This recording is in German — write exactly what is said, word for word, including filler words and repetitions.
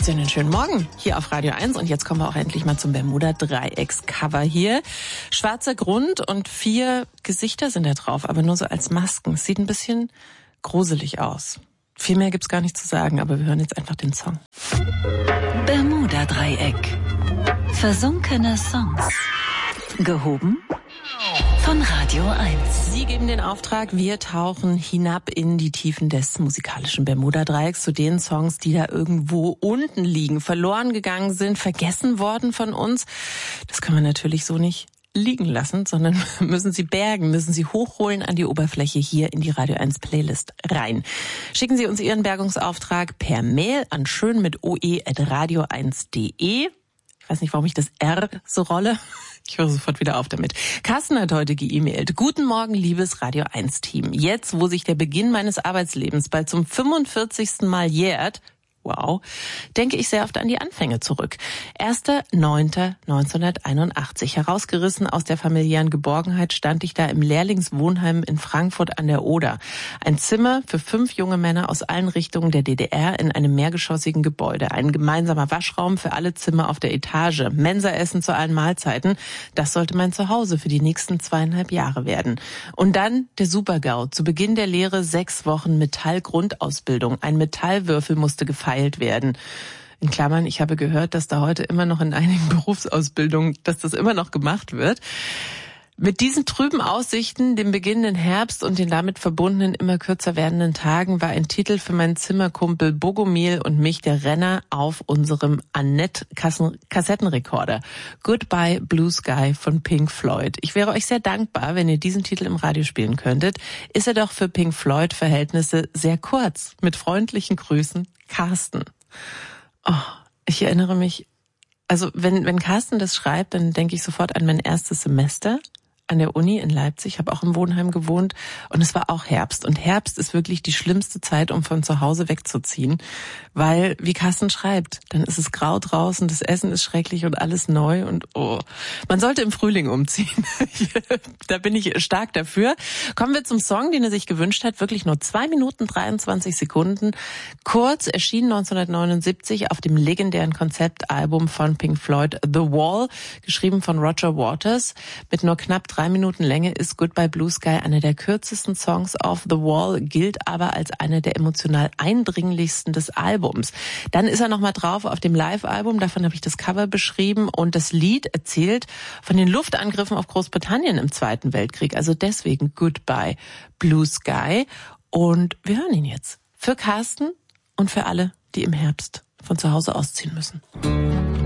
Einen schönen Morgen hier auf Radio eins und jetzt kommen wir auch endlich mal zum Bermuda-Dreiecks-Cover hier. Schwarzer Grund und vier Gesichter sind da drauf, aber nur so als Masken. Es sieht ein bisschen gruselig aus. Viel mehr gibt's gar nicht zu sagen, aber wir hören jetzt einfach den Song. Bermuda-Dreieck. Versunkene Songs. Gehoben von Radio eins. Sie geben den Auftrag, wir tauchen hinab in die Tiefen des musikalischen Bermuda-Dreiecks zu den Songs, die da irgendwo unten liegen, verloren gegangen sind, vergessen worden von uns. Das können wir natürlich so nicht liegen lassen, sondern müssen sie bergen, müssen sie hochholen an die Oberfläche hier in die Radio eins Playlist rein. Schicken Sie uns Ihren Bergungsauftrag per Mail an schön mit oe at radio eins punkt de. Ich weiß nicht, warum ich das R so rolle. Ich höre sofort wieder auf damit. Carsten hat heute geemailt. Guten Morgen, liebes Radio eins Team. Jetzt, wo sich der Beginn meines Arbeitslebens bald zum fünfundvierzigsten Mal jährt, wow, denke ich sehr oft an die Anfänge zurück. erster neunter neunzehnhunderteinundachtzig. Herausgerissen aus der familiären Geborgenheit stand ich da im Lehrlingswohnheim in Frankfurt an der Oder. Ein Zimmer für fünf junge Männer aus allen Richtungen der D D R in einem mehrgeschossigen Gebäude. Ein gemeinsamer Waschraum für alle Zimmer auf der Etage. Mensaessen zu allen Mahlzeiten. Das sollte mein Zuhause für die nächsten zweieinhalb Jahre werden. Und dann der Super-GAU. Zu Beginn der Lehre sechs Wochen Metallgrundausbildung. Ein Metallwürfel musste gefeilt werden. In Klammern, ich habe gehört, dass da heute immer noch in einigen Berufsausbildungen, dass das immer noch gemacht wird. Mit diesen trüben Aussichten, dem beginnenden Herbst und den damit verbundenen immer kürzer werdenden Tagen war ein Titel für meinen Zimmerkumpel Bogomil und mich der Renner auf unserem Annette-Kassettenrekorder. Goodbye Blue Sky von Pink Floyd. Ich wäre euch sehr dankbar, wenn ihr diesen Titel im Radio spielen könntet. Ist er doch für Pink Floyd-Verhältnisse sehr kurz. Mit freundlichen Grüßen, Carsten. Oh, ich erinnere mich, also wenn, wenn Carsten das schreibt, dann denke ich sofort an mein erstes Semester an der Uni in Leipzig, habe auch im Wohnheim gewohnt und es war auch Herbst. Und Herbst ist wirklich die schlimmste Zeit, um von zu Hause wegzuziehen, weil, wie Carsten schreibt, dann ist es grau draußen, das Essen ist schrecklich und alles neu und oh, man sollte im Frühling umziehen. Da bin ich stark dafür. Kommen wir zum Song, den er sich gewünscht hat, wirklich nur zwei Minuten dreiundzwanzig Sekunden. Kurz, erschien neunzehnhundertneunundsiebzig auf dem legendären Konzeptalbum von Pink Floyd The Wall, geschrieben von Roger Waters. Mit nur knapp drei Minuten Länge ist Goodbye Blue Sky einer der kürzesten Songs auf The Wall, gilt aber als einer der emotional eindringlichsten des Albums. Dann ist er nochmal drauf auf dem Live-Album, davon habe ich das Cover beschrieben, und das Lied erzählt von den Luftangriffen auf Großbritannien im Zweiten Weltkrieg, also deswegen Goodbye Blue Sky. Und wir hören ihn jetzt für Carsten und für alle, die im Herbst von zu Hause ausziehen müssen.